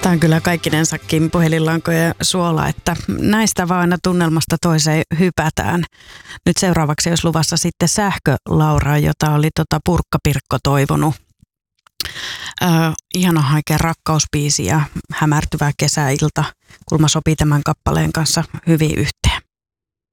Tämä on kyllä kaikkinensakin puhelinlankojen suola, että näistä vaan aina tunnelmasta toiseen hypätään. Nyt seuraavaksi olisi luvassa sitten Sähkö-Laura, jota oli Purkka-Pirkko toivonut. Ihana haikea rakkauspiisi ja hämärtyvä kesäilta. Kulma sopii tämän kappaleen kanssa hyvin yhteen.